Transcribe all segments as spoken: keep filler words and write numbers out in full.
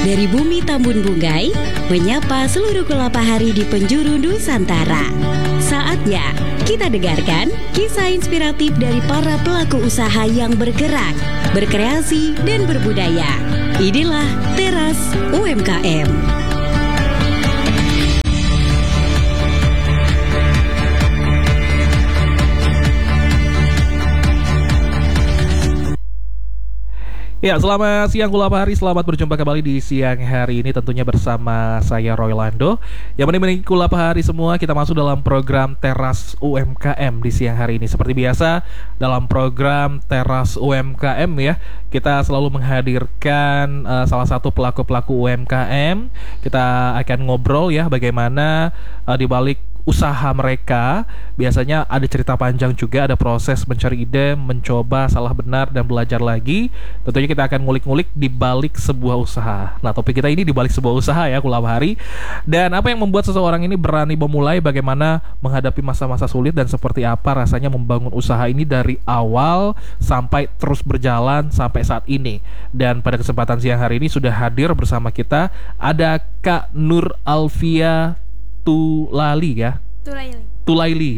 Dari bumi Tambun Bunggai, menyapa seluruh kelapa hari di penjuru Nusantara. Saatnya kita dengarkan kisah inspiratif dari para pelaku usaha yang bergerak, berkreasi, dan berbudaya. Inilah Teras U M K M. Ya, selamat siang Kulapa Hari, selamat berjumpa kembali di siang hari ini tentunya bersama saya Roy Lando. Yang menemani Kulapa Hari semua, kita masuk dalam program Teras U M K M di siang hari ini. Seperti biasa, dalam program Teras U M K M ya, kita selalu menghadirkan uh, salah satu pelaku-pelaku U M K M. Kita akan ngobrol ya bagaimana uh, di balik usaha mereka. Biasanya ada cerita panjang juga, ada proses mencari ide, mencoba, salah benar, dan belajar lagi. Tentunya kita akan ngulik-ngulik di balik sebuah usaha. Nah, topik kita ini di balik sebuah usaha ya, Kulapa Hari. Dan apa yang membuat seseorang ini berani memulai, bagaimana menghadapi masa-masa sulit, dan seperti apa rasanya membangun usaha ini dari awal sampai terus berjalan sampai saat ini. Dan pada kesempatan siang hari ini sudah hadir bersama kita ada Kak Nur Alfia Tulali ya Tulaili Tulaili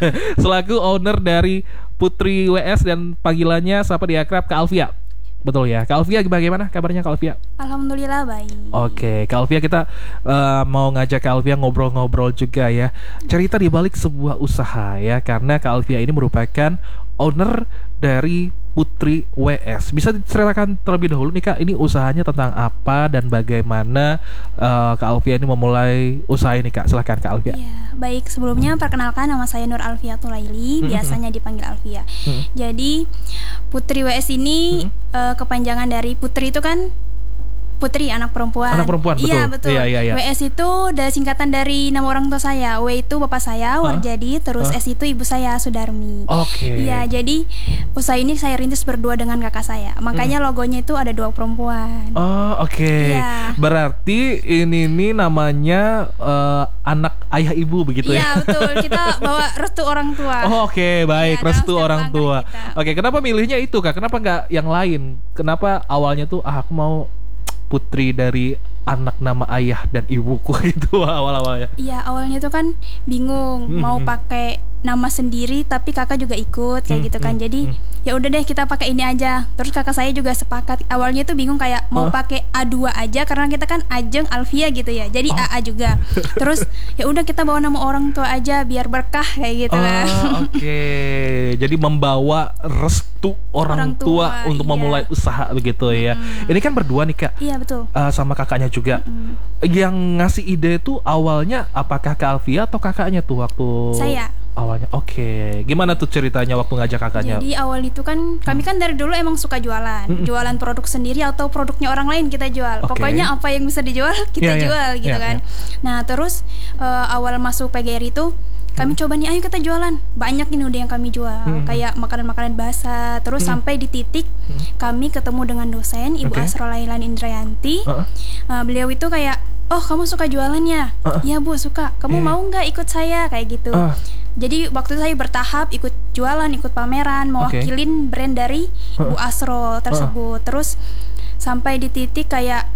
selaku owner dari Putri W S dan panggilannya siapa di akrab Kak Alfia. Betul ya, Kak Alfia, bagaimana kabarnya Kak Alfia? Alhamdulillah baik. Oke, Kak Alfia, kita uh, mau ngajak Kak Alfia ngobrol-ngobrol juga ya, cerita di balik sebuah usaha ya, karena Kak Alfia ini merupakan owner dari Putri W S. Bisa diceritakan terlebih dahulu nih Kak, ini usahanya tentang apa dan bagaimana uh, Kak Alfia ini memulai usaha ini Kak? Silahkan Kak Alfia. Ya, baik, sebelumnya perkenalkan nama saya Nur Alfia Tulaili, hmm. biasanya dipanggil Alfia. Hmm. Jadi Putri W S ini hmm. uh, kepanjangan dari Putri itu kan Putri, anak perempuan. Anak perempuan, betul. Iya, betul. Iya, iya, iya. W S itu dari singkatan dari nama orang tua saya. W itu bapak saya, Warjadi, terus huh? S itu ibu saya, Sudarmi. Oke. Okay. Iya, jadi usaha ini saya rintis berdua dengan kakak saya. Makanya hmm. logonya itu ada dua perempuan. Oh, oke. Okay. Iya. Berarti ini nih namanya uh, anak ayah ibu begitu ya? Iya, betul. Kita bawa restu orang tua. Oh, oke, okay. Baik, ya, restu orang tua. Oke, okay. Kenapa milihnya itu Kak? Kenapa nggak yang lain? Kenapa awalnya tuh ah aku mau Putri dari anak nama ayah dan ibuku itu awal-awalnya? Iya, awalnya tuh kan bingung hmm, mau hmm. pakai nama sendiri tapi kakak juga ikut kayak hmm, gitu kan. Jadi hmm. ya udah deh kita pakai ini aja. Terus kakak saya juga sepakat. Awalnya tuh bingung kayak mau huh? pakai A dua aja karena kita kan Ajeng Alfia gitu ya. Jadi oh. A A juga. Terus ya udah kita bawa nama orang tua aja biar berkah kayak gitu kan. Oh, oke. Okay. Jadi membawa restu orang, orang tua, tua untuk iya. memulai usaha begitu ya. Hmm. Ini kan berdua nih Kak. Iya, betul. Uh, sama kakaknya juga. Hmm. Yang ngasih ide tuh awalnya apakah Kak Alfia atau kakaknya tuh waktu saya? Awalnya, oke. Okay. Gimana tuh ceritanya waktu ngajak kakaknya? Jadi awal itu kan kami kan dari dulu emang suka jualan, mm-hmm. jualan produk sendiri atau produknya orang lain kita jual. Okay. Pokoknya apa yang bisa dijual kita yeah, jual yeah. gitu yeah, kan. Yeah. Nah terus uh, awal masuk P G R I itu kami hmm. coba nih, ayo kita jualan. Banyak ini udah yang kami jual, hmm. kayak makanan-makanan basah. Terus hmm. sampai di titik hmm. kami ketemu dengan dosen Ibu okay. Asro Lailan Indrayanti. Uh-uh. uh, Beliau itu kayak, oh kamu suka jualan ya? Uh-uh. Iya Bu, suka. Kamu yeah. mau nggak ikut saya kayak gitu? Uh. Jadi waktu itu saya bertahap ikut jualan, ikut pameran, mewakilin okay. brand dari uh. Ibu Asro tersebut. Uh. Terus sampai di titik kayak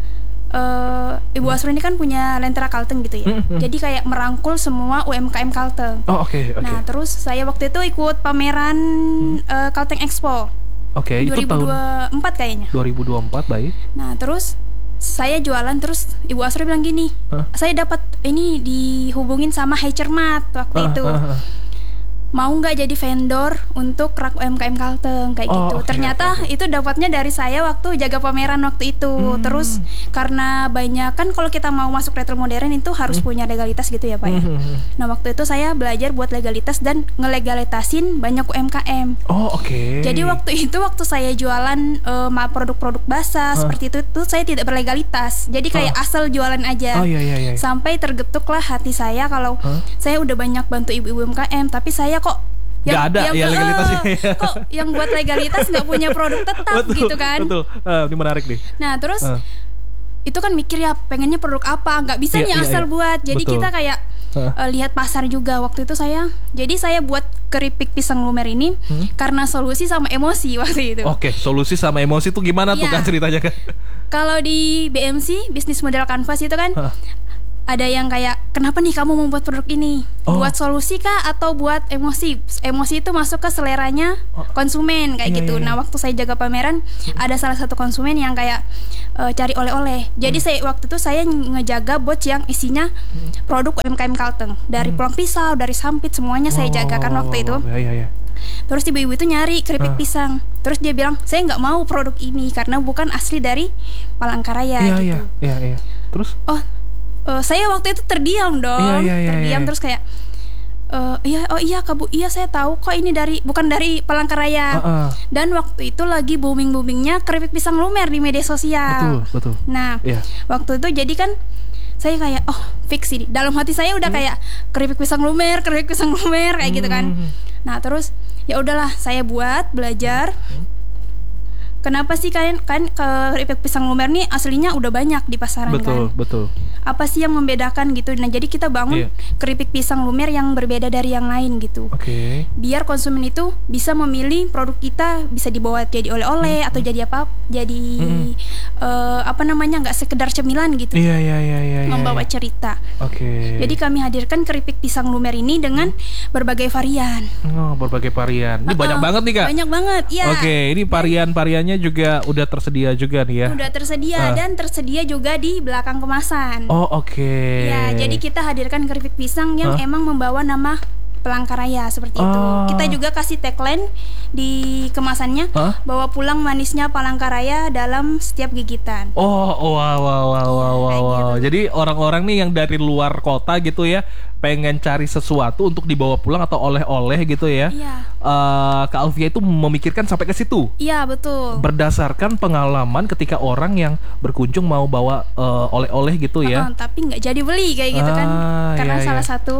Uh, Ibu Asro ini kan punya Lentera Kalteng gitu ya. Mm-hmm. Jadi kayak merangkul semua U M K M Kalteng. Oh, oke, okay, oke. Okay. Nah, terus saya waktu itu ikut pameran mm. uh, Kalteng Expo. Oke, okay, itu dua ribu dua puluh empat kayaknya. dua ribu dua puluh empat, baik. Nah, terus saya jualan, terus Ibu Asro bilang gini, huh? saya dapat ini dihubungin sama Hai Cermat waktu uh, itu. Uh, uh. Mau nggak jadi vendor untuk rak U M K M Kalteng kayak oh, gitu. Okay, Ternyata okay. itu dapatnya dari saya waktu jaga pameran waktu itu. Hmm. Terus karena banyak kan kalau kita mau masuk retail modern itu harus hmm. punya legalitas gitu ya Pak ya. Hmm. Nah waktu itu saya belajar buat legalitas dan ngelegalitasin banyak U M K M. Oh oke. Okay. Jadi waktu itu waktu saya jualan uh, produk-produk basah huh? seperti itu tuh saya tidak berlegalitas. Jadi kayak huh? asal jualan aja. Oh iya iya iya. Sampai tergetuklah hati saya kalau huh? saya udah banyak bantu ibu-ibu U M K M tapi saya kok yang, gak ada yang, ya legalitasnya. Uh, kok yang buat legalitas nggak punya produk tetap betul, gitu kan? Betul, uh, ini menarik nih. Nah terus uh. itu kan mikir ya pengennya produk apa, nggak bisa yeah, nih yeah, asal yeah. buat. Jadi betul. Kita kayak uh, lihat pasar juga waktu itu saya. Jadi saya buat keripik pisang lumer ini hmm? karena solusi sama emosi waktu itu. Oke, okay, solusi sama emosi tuh gimana yeah. tuh kan ceritanya kan? Kalau di B M C, bisnis model canvas itu kan huh? ada yang kayak, kenapa nih kamu membuat produk ini? Oh. Buat solusi kah atau buat emosi? Emosi itu masuk ke seleranya konsumen kayak iya, gitu. Iya. Nah, waktu saya jaga pameran, hmm. ada salah satu konsumen yang kayak uh, cari oleh-oleh. Jadi hmm. saya waktu itu saya ngejaga box yang isinya hmm. produk U M K M Kalteng. Dari hmm. peluang pisau, dari sampit, semuanya oh, saya jaga kan waktu itu. Iya, iya, iya. Terus ibu-ibu itu nyari keripik uh. pisang. Terus dia bilang, saya nggak mau produk ini karena bukan asli dari Palangkaraya iya, gitu. Iya, iya, iya. Terus? Oh, Uh, saya waktu itu terdiam dong, iya, iya, iya, terdiam iya. Terus kayak, uh, iya, oh iya Kak Bu, iya saya tahu kok ini dari bukan dari Palangkaraya. Uh-uh. Dan waktu itu lagi booming boomingnya keripik pisang lumer di media sosial. Betul, betul. Nah, yeah. waktu itu jadi kan saya kayak, oh fix ini. Dalam hati saya udah hmm. kayak keripik pisang lumer, keripik pisang lumer kayak hmm. gitu kan. Nah terus ya udahlah saya buat belajar. Hmm. Kenapa sih kalian kan keripik pisang lumer nih aslinya udah banyak di pasaran betul, kan? Betul, betul. Apa sih yang membedakan gitu? Nah, jadi kita bangun yeah. keripik pisang lumer yang berbeda dari yang lain gitu. Oke. Okay. Biar konsumen itu bisa memilih produk kita, bisa dibawa jadi oleh-oleh mm-hmm. atau jadi apa? Jadi mm-hmm. uh, apa namanya? Nggak sekedar cemilan gitu. Iya, iya, iya, iya. Membawa cerita. Oke. Okay. Jadi kami hadirkan keripik pisang lumer ini dengan mm. berbagai varian. Oh, berbagai varian. Ini uh-uh. banyak banget nih Kak. Banyak banget, iya. Oke, okay, ini varian-variannya juga udah tersedia juga nih ya. Udah tersedia uh. dan tersedia juga di belakang kemasan. Oh, oke. Okay. Ya, jadi kita hadirkan keripik pisang yang uh. emang membawa nama Palangkaraya seperti oh. itu. Kita juga kasih tagline di kemasannya, huh? bawa pulang manisnya Palangkaraya dalam setiap gigitan. Oh, wow, wow, wow, wow, wow. Gitu. Jadi orang-orang nih yang dari luar kota gitu ya, pengen cari sesuatu untuk dibawa pulang atau oleh-oleh gitu ya. Iya. Uh, Kak Alfia itu memikirkan sampai ke situ. Iya, betul. Berdasarkan pengalaman ketika orang yang berkunjung mau bawa uh, oleh-oleh gitu ya. Uh, tapi nggak jadi beli kayak gitu ah, kan, karena iya, salah iya. satu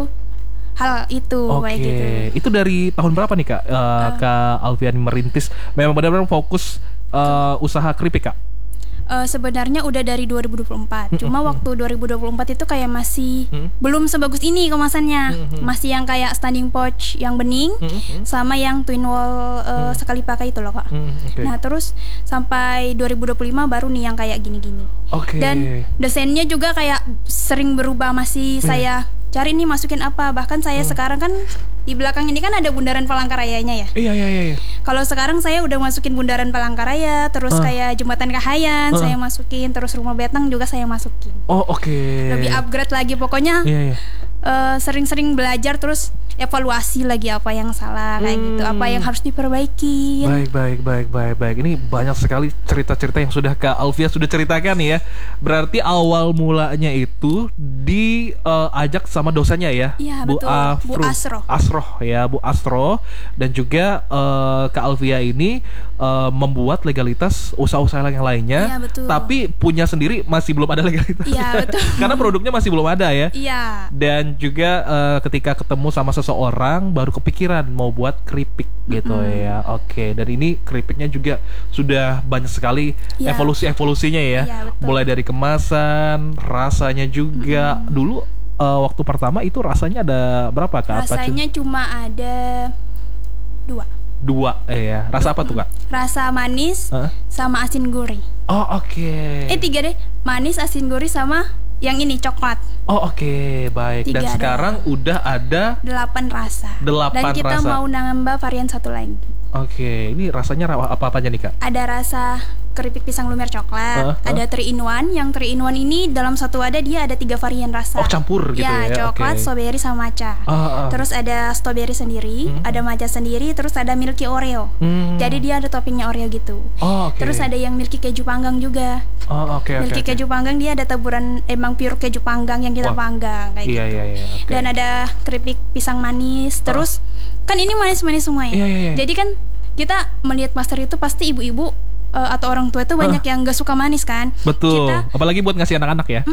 hal itu. Oke, okay. gitu. Itu dari tahun berapa nih Kak? Uh, uh. Kak Alfian merintis memang benar-benar fokus uh, usaha keripik Kak? Uh, sebenarnya udah dari dua ribu dua puluh empat. Mm-hmm. Cuma waktu dua ribu dua puluh empat itu kayak masih mm-hmm. belum sebagus ini kemasannya. Mm-hmm. Masih yang kayak standing pouch yang bening mm-hmm. sama yang twin wall uh, mm-hmm. sekali pakai itu loh Kak. Mm-hmm. Okay. Nah, terus sampai dua ribu dua puluh lima baru nih yang kayak gini-gini. Okay. Dan desainnya juga kayak sering berubah, masih mm. saya cari nih masukin apa. Bahkan saya mm. sekarang kan di belakang ini kan ada bundaran Palangkarayanya ya. Iya iya iya. Kalau sekarang saya udah masukin bundaran Palangkaraya, terus uh. kayak jembatan Kahayan uh. saya masukin, terus rumah Betang juga saya masukin. Oh oke. Okay. Lebih upgrade lagi pokoknya. Iya iya. Uh, sering-sering belajar terus evaluasi lagi apa yang salah kayak hmm. gitu, apa yang harus diperbaiki. Baik baik baik baik baik. Ini banyak sekali cerita-cerita yang sudah Kak Alfia sudah ceritakan ya. Berarti awal mulanya itu diajak uh, sama dosennya ya, ya Bu betul. Afro, Bu Asro. Asro ya, Bu Asro, dan juga uh, Kak Alfia ini uh, membuat legalitas usaha-usaha yang lainnya. Ya, betul. Tapi punya sendiri masih belum ada legalitas. Iya betul. Karena produknya masih belum ada ya. Iya. Dan juga uh, ketika ketemu sama seseorang baru kepikiran mau buat keripik gitu mm. ya. Oke, dan ini keripiknya juga sudah banyak sekali ya. evolusi-evolusinya ya. Ya mulai dari kemasan, rasanya juga. Mm. Dulu uh, waktu pertama itu rasanya ada berapa Kak? Rasanya cuma ada dua. Dua, eh ya. Rasa apa tuh Kak? Rasa manis huh? sama asin gurih. Oh oke. Okay. Eh tiga deh, manis, asin gurih sama yang ini coklat. Oh oke, okay. baik. Tiga. Dan sekarang udah ada delapan rasa. Delapan Dan kita rasa. mau nambah varian satu lagi. Oke, okay. Ini rasanya apa-apa aja nih Kak? Ada rasa keripik pisang lumer coklat, uh, uh. ada three in one. Yang three in one ini dalam satu wadah dia ada tiga varian rasa. Oh campur gitu ya? Ya, coklat, okay. strawberry sama matcha. Uh, uh. Terus ada strawberry sendiri, hmm. ada matcha sendiri, terus ada milky oreo. Hmm. Jadi dia ada toppingnya oreo gitu. Oh, okay. Terus ada yang milky keju panggang juga. Oh oke. Okay, milky okay, keju okay. panggang dia ada taburan emang pure keju panggang yang kita Wah. panggang kayak iya, gitu. Iya iya okay. Dan ada keripik pisang manis. Terus uh. kan ini manis-manis semua ya. Iya, iya, iya. Jadi kan kita melihat master itu pasti ibu-ibu uh, atau orang tua itu banyak uh. yang gak suka manis kan. Betul. Kita, apalagi buat ngasih anak-anak ya.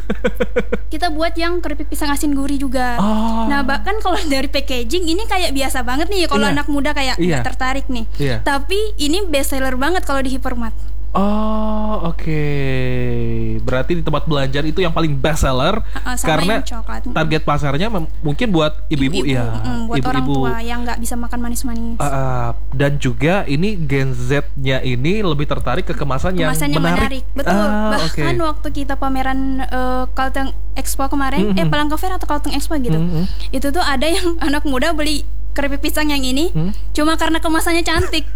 Kita buat yang keripik pisang asin gurih juga. Oh. Nah bahkan kalau dari packaging ini kayak biasa banget nih kalau iya. anak muda kayak iya. gak tertarik nih. Iya. Tapi ini best seller banget kalau di Hypermart. Oh oke. Okay. berarti di tempat belanja itu yang paling best seller uh, karena target pasarnya mem- mungkin buat ibu-ibu, ibu-ibu ya, mm, buat ibu-ibu. Orang tua yang nggak bisa makan manis-manis. Uh, uh, dan juga ini Gen Z-nya ini lebih tertarik ke kemasan, kemasan yang, yang menarik. menarik. Betul. Uh, Bahkan okay. waktu kita pameran uh, Kalteng Expo kemarin, mm-hmm. eh Palangka Fair atau Kalteng Expo gitu, mm-hmm. itu tuh ada yang anak muda beli keripik pisang yang ini hmm? cuma karena kemasannya cantik.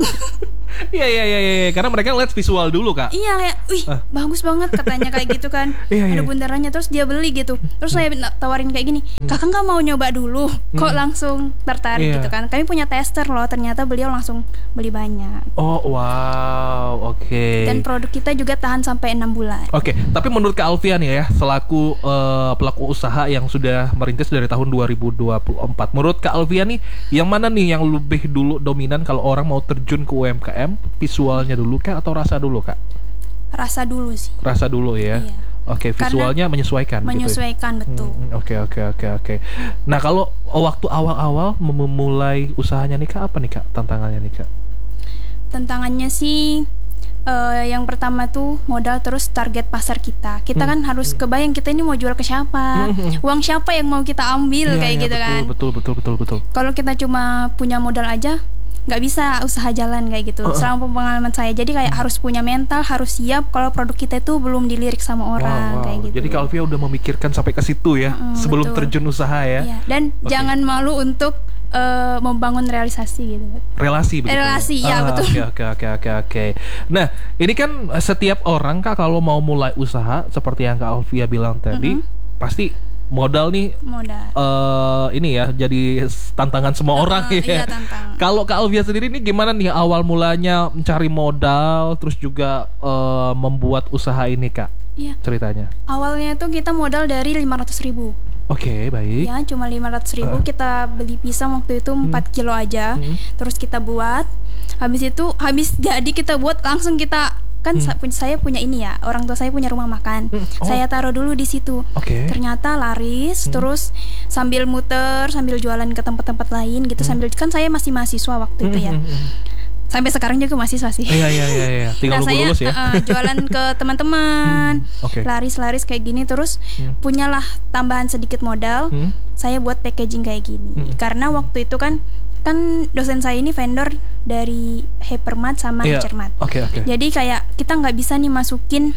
Iya iya iya iya karena mereka lihat visual dulu Kak. Iya kayak, wih ah. bagus banget katanya kayak gitu kan. Iya, ada iya. bundarannya terus dia beli gitu. Terus saya tawarin kayak gini, kakak nggak mau nyoba dulu? Kok hmm. langsung tertarik iya. gitu kan? Kami punya tester loh. Ternyata beliau langsung beli banyak. Oh wow, oke. Okay. Dan produk kita juga tahan sampai enam bulan. Oke, okay. Tapi menurut Kak Alfian ya, selaku uh, pelaku usaha yang sudah merintis dari tahun dua ribu dua puluh empat, menurut Kak Alfian nih, yang mana nih yang lebih dulu dominan kalau orang mau terjun ke U M K M? Visualnya dulu Kak atau rasa dulu Kak? Rasa dulu sih. Rasa dulu ya. Iya. Oke, visualnya karena menyesuaikan. Menyesuaikan gitu ya? Betul. Oke oke oke oke. Nah kalau waktu awal-awal memulai usahanya nih Kak, apa nih Kak tantangannya nih Kak? Tantangannya sih uh, yang pertama tuh modal, terus target pasar kita. Kita hmm. kan harus kebayang kita ini mau jual ke siapa, hmm. uang siapa yang mau kita ambil ya, kayak ya, gitu betul, kan. Betul betul betul betul. Kalau kita cuma punya modal aja nggak bisa usaha jalan kayak gitu. Uh, Selama pengalaman saya, jadi kayak uh, harus punya mental, harus siap kalau produk kita itu belum dilirik sama orang. Wow, wow. Kayak gitu. Jadi Kak Alfia udah memikirkan sampai ke situ ya, uh, sebelum betul. terjun usaha ya. Iya. Dan okay. jangan malu untuk uh, membangun realisasi gitu. Relasi begitu. Relasi ya, ah, betul. Oke oke oke oke oke. Nah, ini kan setiap orang Kak kalau mau mulai usaha seperti yang Kak Alfia bilang tadi, uh-huh. pasti modal nih, modal. Uh, ini ya jadi tantangan semua uh, orang ya. Iya, tantangan. Kalau Kak Alfia sendiri nih gimana nih awal mulanya mencari modal, terus juga uh, membuat usaha ini Kak? Iya. Ceritanya. Awalnya tuh kita modal dari lima ratus ribu. Oke, okay, baik. Ya, cuma lima ratus ribu uh. kita beli pisang waktu itu empat hmm. kilo aja. Hmm. Terus kita buat. Habis itu habis jadi kita buat langsung kita kan hmm. saya punya ini ya, orang tua saya punya rumah makan. Hmm. Oh. Saya taruh dulu di situ. Okay. Ternyata laris, hmm. terus sambil muter, sambil jualan ke tempat-tempat lain gitu, hmm. sambil kan saya masih mahasiswa waktu hmm. itu ya. Sampai sekarang juga mahasiswa sih. Iya iya iya iya. Tinggal nah, nunggu lulus ya. Uh, jualan ke teman-teman. hmm. okay. Laris-laris kayak gini terus hmm. punyalah tambahan sedikit modal. Hmm. Saya buat packaging kayak gini. Hmm. Karena waktu itu kan kan dosen saya ini vendor dari Hypermart sama yeah. Hypermart. Okay, okay. Jadi kayak kita nggak bisa nih masukin.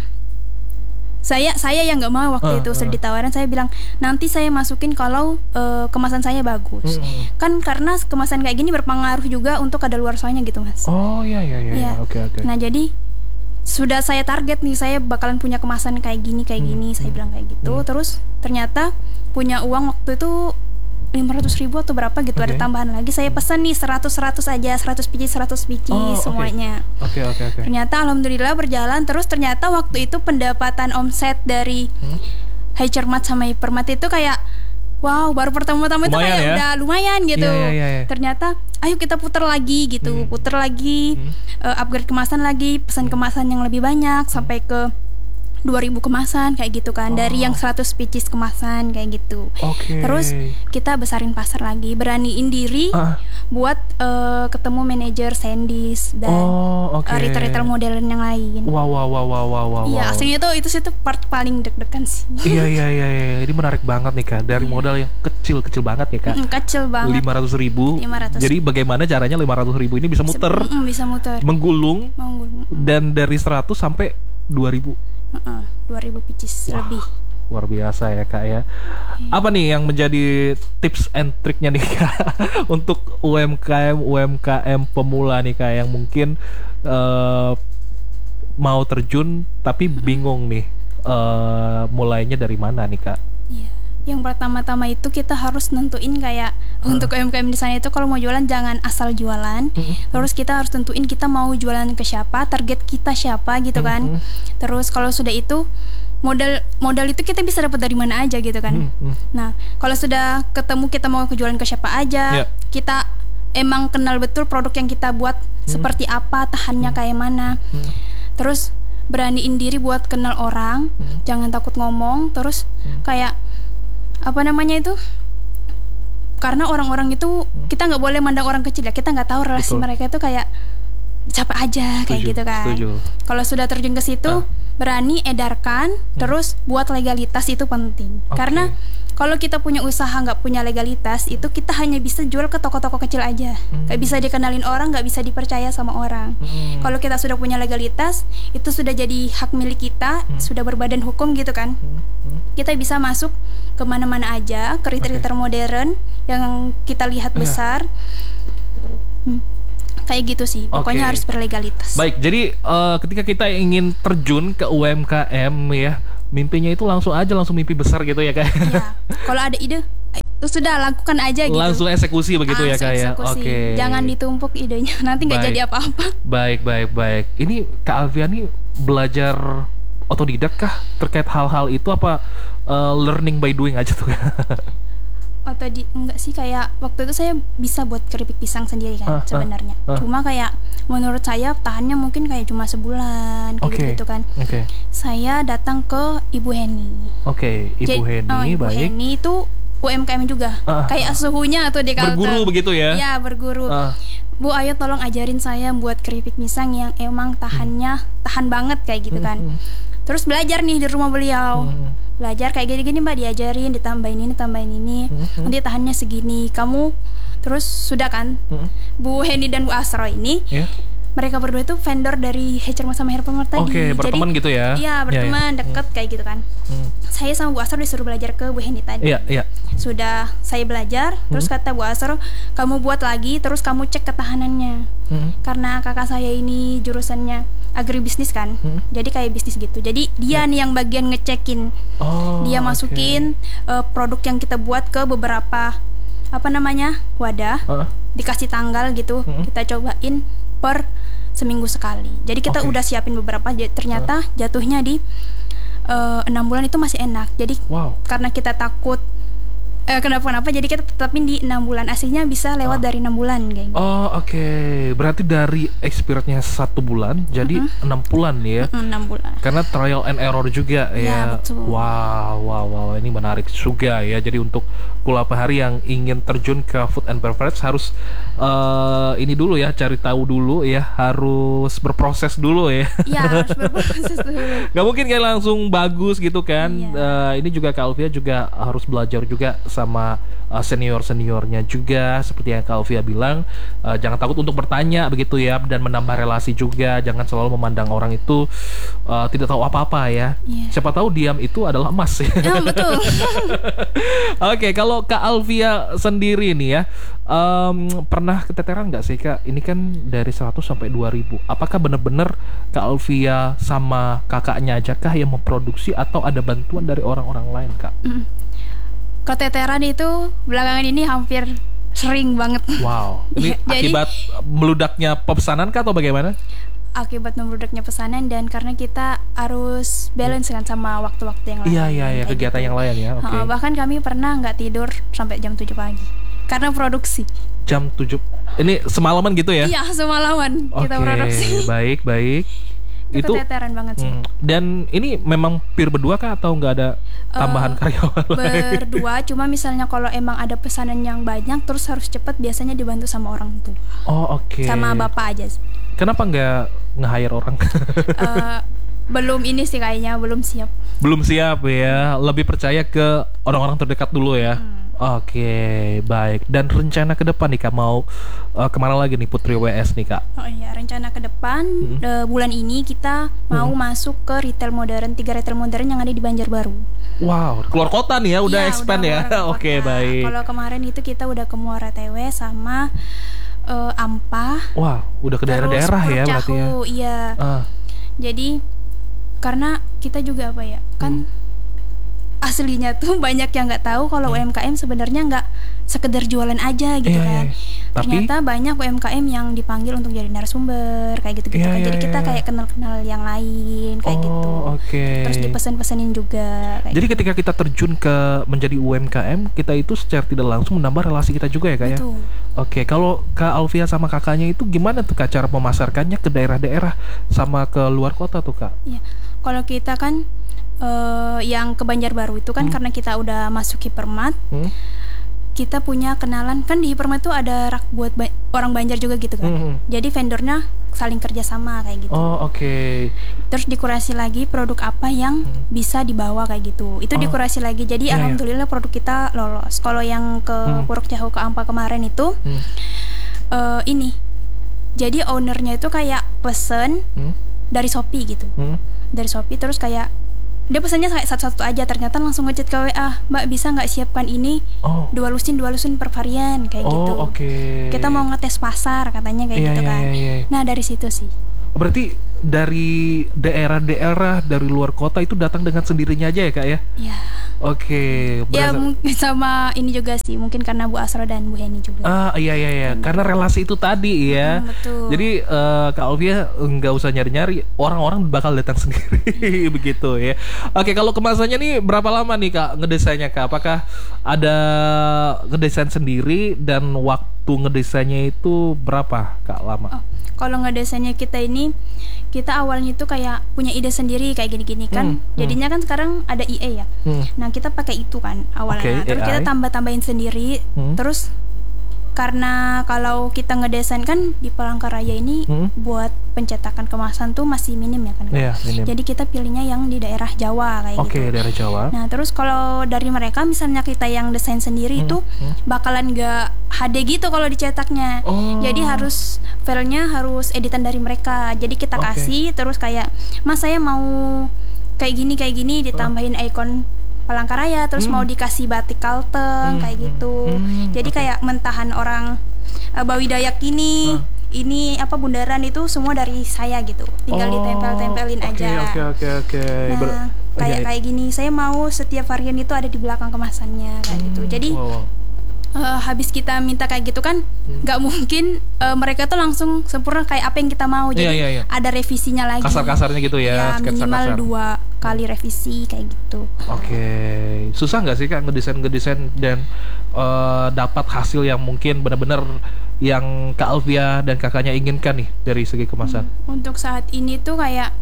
Saya saya yang nggak mau waktu uh, itu uh. sudah ditawarin, saya bilang nanti saya masukin kalau uh, kemasan saya bagus. Mm-hmm. Kan karena kemasan kayak gini berpengaruh juga untuk kadaluarsanya gitu Mas. Oh iya iya iya. Ya. Oke oke. Nah jadi sudah saya target nih, saya bakalan punya kemasan kayak gini kayak mm-hmm. gini. Saya bilang kayak gitu. Mm-hmm. Terus ternyata punya uang waktu itu lima ratus ribu atau berapa gitu, okay. ada tambahan lagi. Saya pesan nih seratus seratus aja, seratus biji seratus biji oh, semuanya. Oke okay. oke okay, oke. Okay. Ternyata alhamdulillah berjalan terus. Ternyata waktu itu pendapatan omset dari hmm? Hypermart sama Hypermart itu kayak wow, baru pertama-tama itu kayak ya? udah lumayan gitu. Yeah, yeah, yeah, yeah. Ternyata ayo kita putar lagi gitu, hmm. putar lagi, hmm. uh, upgrade kemasan lagi, pesan hmm. kemasan yang lebih banyak hmm. sampai ke dua ribu kemasan kayak gitu kan. Oh. Dari yang seratus pieces kemasan kayak gitu. Okay. Terus kita besarin pasar lagi, beraniin diri uh. buat uh, ketemu manajer Sandys dan oh, okay. uh, retail-retail modern yang lain. Wow wow wow wow wow wow. Iya, aslinya itu itu sih tuh part paling deg-degan sih. Iya iya iya iya. Ini menarik banget nih Kak. Dari modal yang kecil-kecil banget ya Kak. Mm, kecil banget. lima ratus ribu. lima ratus. Jadi bagaimana caranya lima ratus ribu ini bisa muter? Bisa, mm, bisa muter. Menggulung. Menggulung. Dan dari seratus sampai dua ribu. Uh-uh, dua ribu pieces lebih. Luar biasa ya Kak ya. Apa nih yang menjadi tips and triknya nih Kak untuk U M K M U M K M pemula nih Kak yang mungkin uh, mau terjun tapi bingung nih uh, mulainya dari mana nih Kak? Iya. Yang pertama-tama itu kita harus nentuin kayak hmm. untuk U M K M di sana itu kalau mau jualan jangan asal jualan. Hmm. Terus kita harus tentuin kita mau jualan ke siapa, target kita siapa gitu kan. Hmm. Terus kalau sudah itu modal modal itu kita bisa dapat dari mana aja gitu kan. Hmm. Nah, kalau sudah ketemu kita mau jualan ke siapa aja, yeah. kita emang kenal betul produk yang kita buat hmm. seperti apa, tahannya hmm. kayak mana. Hmm. Terus beraniin diri buat kenal orang, hmm. jangan takut ngomong. Terus hmm. kayak apa namanya itu, karena orang-orang itu kita nggak boleh mandang orang kecil ya, kita nggak tahu relasi Betul. mereka itu kayak siapa aja kayak setuju, gitu kan. Kalau sudah terjun ke situ, ah. berani edarkan, hmm. terus buat legalitas itu penting. Okay. Karena kalau kita punya usaha nggak punya legalitas, itu kita hanya bisa jual ke toko-toko kecil aja, nggak hmm. bisa dikenalin orang, nggak bisa dipercaya sama orang. Hmm. Kalau kita sudah punya legalitas, itu sudah jadi hak milik kita, hmm. sudah berbadan hukum gitu kan. Hmm. Kita bisa masuk kemana-mana aja, ke retail-retail okay. modern yang kita lihat besar. Hmm. Kayak gitu sih, pokoknya okay. harus berlegalitas. Baik, jadi uh, ketika kita ingin terjun ke U M K M ya, mimpinya itu langsung aja langsung mimpi besar gitu ya Kak. Iya. Kalau ada ide, itu sudah lakukan aja gitu. Langsung eksekusi begitu ah, ya Kak ya. Oke. Okay. Jangan ditumpuk idenya, nanti nggak jadi apa-apa. Baik, baik, baik. Ini Kak Alfia nih belajar otodidak kah terkait hal-hal itu apa uh, learning by doing aja tuh? Atau di enggak sih, kayak waktu itu saya bisa buat keripik pisang sendiri kan uh, sebenarnya. Uh, uh. Cuma kayak menurut saya tahannya mungkin kayak cuma sebulan kayak okay. gitu kan. Okay. Saya datang ke Ibu Heni. Oke, okay. Ibu Heni, oh, Ibu baik. Heni itu U M K M juga. Uh, kayak uh. suhunya atau di Kalteng. Berguru begitu ya? Iya, berguru. Uh. Bu, ayo tolong ajarin saya buat keripik pisang yang emang tahannya hmm. tahan banget kayak gitu kan. Hmm. Terus belajar nih di rumah beliau. Hmm. Belajar kayak gini-gini Mbak, diajarin, ditambahin ini, tambahin ini, mm-hmm. nanti tahannya segini. Kamu terus sudah kan, mm-hmm. Bu Heni dan Bu Asro ini, yeah. mereka berdua itu vendor dari Hecerma sama Herpomart tadi. Oke, okay, berteman gitu ya? Iya, berteman, yeah, yeah. deket mm. kayak gitu kan. Mm. Saya sama Bu Asro disuruh belajar ke Bu Heni tadi. Iya, yeah, iya. Yeah. Sudah saya belajar, mm. terus kata Bu Asro, kamu buat lagi, terus kamu cek ketahanannya. Mm. Karena kakak saya ini jurusannya agribisnis kan, hmm? jadi kayak bisnis gitu. Jadi dia yeah. nih yang bagian ngecekin, oh, dia masukin okay. uh, produk yang kita buat ke beberapa apa namanya wadah, uh. dikasih tanggal gitu, hmm? kita cobain per seminggu sekali. Jadi kita okay. udah siapin beberapa, ternyata uh. jatuhnya di uh, enam bulan itu masih enak. Jadi wow. karena kita takut Eh, kenapa-kenapa jadi kita tetapin di enam bulan, aslinya bisa lewat oh. dari enam bulan kayak gitu. Oh oke, okay. Berarti dari experience-nya satu bulan jadi mm-hmm. enam bulan ya? Mm-hmm, enam bulan. Karena trial and error juga ya. Ya betul. Wow, wow, wow, ini menarik juga ya. Jadi untuk Kulapahari yang ingin terjun ke food and beverage harus uh, ini dulu ya, cari tahu dulu ya, harus berproses dulu ya. Iya harus berproses dulu. Gak mungkin kayak langsung bagus gitu kan. Iya. Uh, ini juga Kak Alfia juga harus belajar juga sama uh, senior-seniornya juga, seperti yang Kak Alfia bilang, uh, jangan takut untuk bertanya begitu ya, dan menambah relasi juga. Jangan selalu memandang orang itu uh, tidak tahu apa-apa ya. Yeah. Siapa tahu diam itu adalah emas ya. Ya betul. Oke, okay, kalau Kak Alfia sendiri nih ya, um, pernah keteteran nggak sih Kak? Ini kan dari seratus sampai dua ribu. Apakah benar-benar Kak Alfia sama kakaknya aja kah yang memproduksi atau ada bantuan dari orang-orang lain Kak? Mm. Keteteran itu belakangan ini hampir sering banget. Wow. Ini akibat jadi, meludaknya pesanan kah atau bagaimana? Akibat meludaknya pesanan dan karena kita harus balance kan sama waktu-waktu yang lain. Iya iya iya, kegiatan gitu. Yang lain ya. Oke. Okay. Uh, bahkan kami pernah nggak tidur sampai jam tujuh pagi karena produksi. Jam tujuh. Ini semalaman gitu ya? Iya, semalaman okay, kita produksi. Baik, baik. Itu, itu keteteran banget sih. Hmm. Dan ini memang pure berdua kah atau nggak ada tambahan uh, karyawan lain? Berdua, cuma misalnya kalau emang ada pesanan yang banyak terus harus cepat, biasanya dibantu sama orang tua. Oh oke. Okay. Sama bapak aja sih. Kenapa nggak nge-hire orang? uh, belum ini sih kayaknya, belum siap. Belum siap ya, lebih percaya ke orang-orang terdekat dulu ya. Hmm. Oke, okay, baik. Dan rencana ke depan nih Kak, mau uh, kemana lagi nih Putri W S nih Kak? Oh iya, rencana ke depan hmm. uh, bulan ini kita mau hmm. masuk ke retail modern, tiga retail modern yang ada di Banjarbaru. Wow, keluar kota nih ya, udah ya, expand udah ya. Oke, okay, baik. Kalau kemarin itu kita udah ke Muara T W sama uh, Ampah. Wah, udah ke daerah-daerah ya berarti ya. Iya. Uh. Jadi karena kita juga apa ya, kan hmm. aslinya tuh banyak yang nggak tahu kalau hmm. U M K M sebenarnya nggak sekedar jualan aja gitu yeah, kan. Yeah. Ternyata Tapi, banyak U M K M yang dipanggil untuk jadi narasumber kayak gitu-gitu yeah, kan. Jadi yeah, kita yeah. kayak kenal-kenal yang lain kayak oh, gitu. Okay. Terus dipesan-pesenin juga. Kayak jadi gitu. Ketika kita terjun ke menjadi U M K M, kita itu secara tidak langsung menambah relasi kita juga ya Kak ya. Oke, okay. Kalau Kak Alfia sama kakaknya itu gimana tuh Kak cara memasarkannya ke daerah-daerah sama ke luar kota tuh Kak? Iya. Yeah. Kalau kita kan Uh, yang ke Banjarbaru itu kan hmm. karena kita udah masuk Hypermart, hmm. kita punya kenalan kan di Hypermart tuh ada rak buat ba- orang Banjar juga gitu kan. Mm-hmm. Jadi vendornya saling kerjasama kayak gitu. Oh oke. Okay. Terus dikurasi lagi produk apa yang hmm. bisa dibawa kayak gitu. Itu oh. dikurasi lagi. Jadi yeah, alhamdulillah yeah. produk kita lolos. Kalau yang ke hmm. Puruk Jahu ke Ampa kemarin itu hmm. uh, ini. Jadi ownernya itu kayak pesen hmm. dari Shopee gitu. Hmm. Dari Shopee terus kayak dia pesannya kayak satu-satu aja, ternyata langsung ngechat ke W A, Mbak bisa nggak siapkan ini oh. dua lusin dua lusin per varian kayak oh, gitu. Okay. Kita mau ngetes pasar katanya kayak yeah, gitu kan. Yeah, yeah, yeah. Nah dari situ sih. Berarti dari daerah-daerah dari luar kota itu datang dengan sendirinya aja ya kak ya? Iya. Oke. Okay, ya mungkin sama ini juga sih, mungkin karena Bu Asra dan Bu Heni juga. Ah iya iya iya, hmm. karena relasi itu tadi ya. Hmm, betul. Jadi uh, Kak Alvia nggak usah nyari-nyari, orang-orang bakal datang sendiri begitu ya. Oke, kalau kemasannya nih berapa lama nih kak ngedesainnya kak? Apakah ada ngedesain sendiri dan waktu ngedesainnya itu berapa kak lama? Oh, kalau ngedesainnya kita ini kita awalnya itu kayak punya ide sendiri kayak gini-gini kan. Hmm, jadinya hmm. kan sekarang ada I A ya. Hmm. Nah, kita pakai itu kan awalnya. Okay, terus A I. Kita tambah-tambahin sendiri. Hmm. Terus karena kalau kita ngedesain kan di Palangkaraya ini hmm? buat pencetakan kemasan tuh masih minim ya kan. Yeah, minim. Jadi kita pilihnya yang di daerah Jawa kayak okay, gitu. Oke, daerah Jawa. Nah, terus kalau dari mereka misalnya kita yang desain sendiri hmm? itu hmm? bakalan gak H D gitu kalau dicetaknya. Oh. Jadi harus filenya harus editan dari mereka. Jadi kita okay. kasih terus kayak, "Mas, saya mau kayak gini kayak gini ditambahin oh. ikon Palangkaraya, terus hmm. mau dikasih batik Kalteng hmm. kayak gitu. Hmm. Jadi okay. kayak mentahan orang uh, Bawi Dayak ini, huh. ini apa bundaran itu semua dari saya gitu. Tinggal oh, ditempel-tempelin okay, aja. Oke oke oke. Nah, kayak okay. kayak gini. Saya mau setiap varian itu ada di belakang kemasannya kayak hmm. gitu. Jadi wow. Uh, habis kita minta kayak gitu kan nggak hmm. mungkin uh, mereka tuh langsung sempurna kayak apa yang kita mau, jadi yeah, yeah, yeah. ada revisinya lagi kasar-kasarnya gitu ya, ya minimal dua kali revisi kayak gitu. Oke, okay. Susah nggak sih kak ngedesain ngedesain dan uh, dapat hasil yang mungkin benar-benar yang Kak Alvia dan kakaknya inginkan nih dari segi kemasan? Hmm, untuk saat ini tuh kayak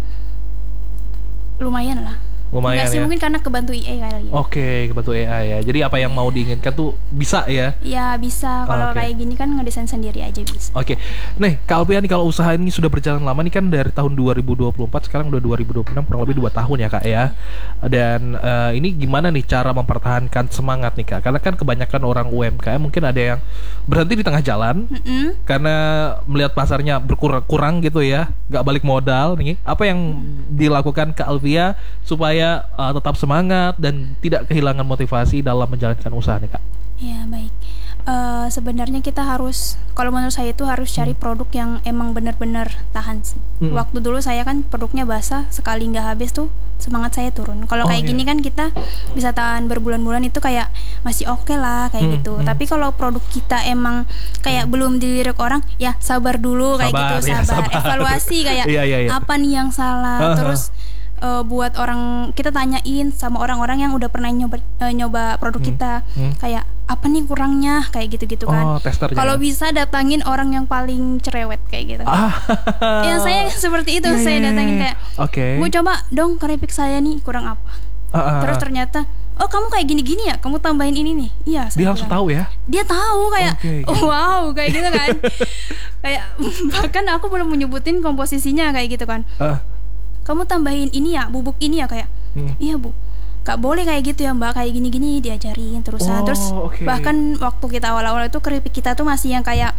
lumayan lah. Lumayan Enggak sih, ya? Mungkin karena kebantu I A kali ya. Oke, okay, kebantu A I ya. Jadi apa yang yeah. mau diinginkan tuh bisa ya? Ya bisa, kalau oh, okay. kayak gini kan ngedesain sendiri aja bisa. Oke, okay. Nih Kak Alvia nih kalau usaha ini sudah berjalan lama nih kan dari tahun dua ribu dua puluh empat, sekarang udah dua ribu dua puluh enam, kurang lebih dua tahun ya Kak ya. Dan uh, ini gimana nih cara mempertahankan semangat nih Kak? Karena kan kebanyakan orang U M K M mungkin ada yang berhenti di tengah jalan mm-hmm. karena melihat pasarnya berkurang gitu ya, nggak balik modal nih. Apa yang mm. dilakukan Kak Alvia supaya uh, tetap semangat dan tidak kehilangan motivasi dalam menjalankan usaha nih Kak? Ya baik, uh, sebenarnya kita harus, kalau menurut saya itu harus cari hmm. produk yang emang benar-benar tahan sih. Hmm. Waktu dulu saya kan produknya basah, sekali nggak habis tuh semangat saya turun. Kalau oh, kayak iya. gini kan kita bisa tahan berbulan-bulan, itu kayak masih oke okay lah kayak hmm. gitu. Hmm. Tapi kalau produk kita emang kayak hmm. belum dilirik orang, ya sabar dulu kayak sabar, gitu, ya, sabar. sabar. Evaluasi kayak iya, iya, iya. apa nih yang salah, uh-huh. terus Uh, buat orang, kita tanyain sama orang-orang yang udah pernah nyoba uh, nyoba produk hmm. kita hmm. kayak apa nih kurangnya kayak gitu-gitu kan. Oh, kalau bisa datangin orang yang paling cerewet kayak gitu. Ah. Ya saya seperti itu, yeah, saya datangin kayak, okay. "Bu coba dong keripik saya nih kurang apa?" Uh, uh, Terus ternyata, "Oh kamu kayak gini-gini ya, kamu tambahin ini nih." Iya. Dia langsung tahu ya? Dia tahu kayak, okay, okay. wow kayak gitu kan. Kayak bahkan aku belum menyebutin komposisinya kayak gitu kan. Uh. "Kamu tambahin ini ya, bubuk ini ya," kayak hmm. "Iya Bu, gak boleh kayak gitu ya Mbak, kayak gini-gini," diajarin terusan. Oh, terus okay. bahkan waktu kita awal-awal itu keripik kita tuh masih yang kayak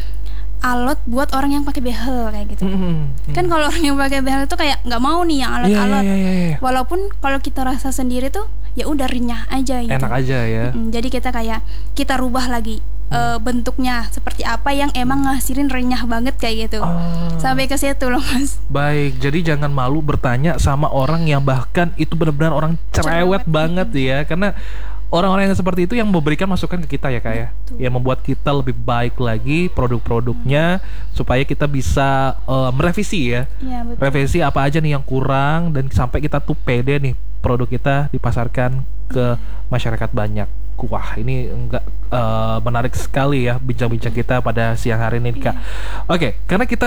alot buat orang yang pakai behel kayak gitu. Mm-hmm. Kan kalau orang yang pakai behel itu kayak nggak mau nih yang alot-alot. Yeah, yeah, yeah, yeah. Walaupun kalau kita rasa sendiri tuh ya udah renyah aja gitu. Enak aja ya. Mm-hmm. Jadi kita kayak kita rubah lagi. Uh, bentuknya seperti apa yang emang ngasilin renyah banget kayak gitu. Oh. Sampai ke situ loh Mas. Baik, jadi jangan malu bertanya sama orang yang bahkan itu benar-benar orang cerewet, cerewet banget hmm. ya, karena orang-orang yang seperti itu yang memberikan masukan ke kita ya Kak ya, yang membuat kita lebih baik lagi produk-produknya hmm. supaya kita bisa uh, merevisi ya, ya revisi apa aja nih yang kurang dan sampai kita tuh pede nih produk kita dipasarkan ke masyarakat banyak. Wah, ini enggak uh, menarik sekali ya bincang-bincang kita pada siang hari ini Kak. Oke, okay, karena kita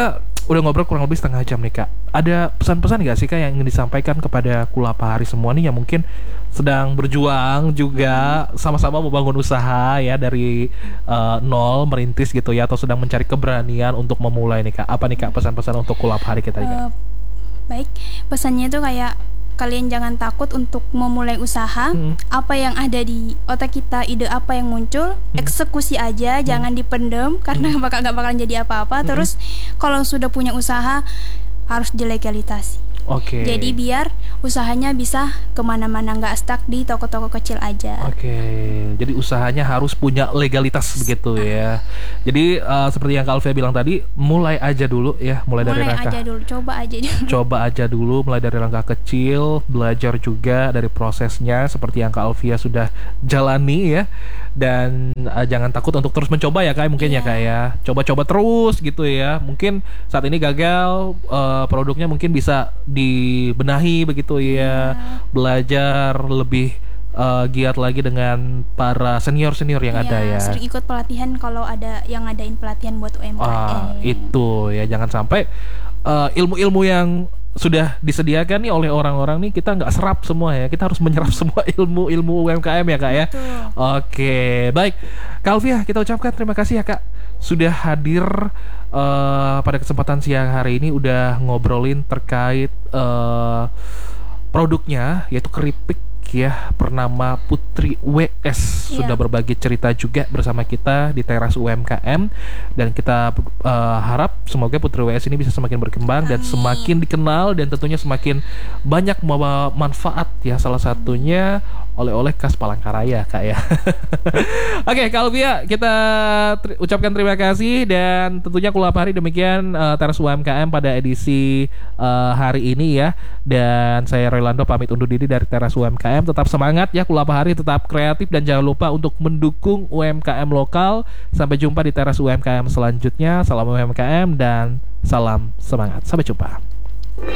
udah ngobrol kurang lebih setengah jam nih Kak. Ada pesan-pesan nggak sih Kak yang ingin disampaikan kepada Kulapahari semua nih yang mungkin sedang berjuang juga sama-sama membangun usaha ya dari uh, nol merintis gitu ya, atau sedang mencari keberanian untuk memulai nih Kak. Apa nih Kak pesan-pesan untuk Kulapahari kita nih Kak? Uh, baik, pesannya itu kayak kalian jangan takut untuk memulai usaha. Hmm. Apa yang ada di otak kita, ide apa yang muncul, hmm. eksekusi aja, hmm. jangan dipendem karena hmm. bakal gak bakalan jadi apa-apa. Hmm. Terus kalau sudah punya usaha harus dilegalitasi. Oke. Okay. Jadi biar usahanya bisa kemana-mana, nggak stuck di toko-toko kecil aja. Oke. Okay. Jadi usahanya harus punya legalitas begitu ya. Jadi uh, seperti yang Kak Alvia bilang tadi, mulai aja dulu ya, mulai, mulai dari langkah. Mulai aja dulu, coba aja dulu. Coba aja dulu, mulai dari langkah kecil, belajar juga dari prosesnya seperti yang Kak Alvia sudah jalani ya. Dan uh, jangan takut untuk terus mencoba ya Kak, mungkin yeah. ya Kak ya. Coba-coba terus gitu ya. Mungkin saat ini gagal, uh, produknya mungkin bisa dibenahi begitu ya, yeah. belajar lebih uh, giat lagi dengan para senior-senior yang yeah, ada ya. Sering ikut pelatihan kalau ada yang ngadain pelatihan buat U M K M. Ah, itu ya, jangan sampai uh, ilmu-ilmu yang sudah disediakan nih oleh orang-orang nih kita nggak serap semua ya. Kita harus menyerap semua ilmu-ilmu U M K M ya Kak ya. Betul. Oke, baik Kak Alvia, kita ucapkan terima kasih ya Kak sudah hadir uh, pada kesempatan siang hari ini, udah ngobrolin terkait uh, produknya yaitu keripik ya bernama Putri W S. Yeah. Sudah berbagi cerita juga bersama kita di Teras U M K M, dan kita uh, harap semoga Putri W S ini bisa semakin berkembang. Amin. Dan semakin dikenal dan tentunya semakin banyak membawa manfaat ya, salah satunya oleh-oleh khas Palangkaraya Kak ya. Oke, Kak Alvia, kita ter- ucapkan terima kasih, dan tentunya Kulapahari demikian uh, Teras U M K M pada edisi uh, hari ini ya. Dan saya Rolando pamit undur diri dari Teras U M K M. Tetap semangat ya Kulapahari, tetap kreatif, dan jangan lupa untuk mendukung U M K M lokal. Sampai jumpa di Teras U M K M selanjutnya. Salam U M K M dan salam semangat. Sampai jumpa.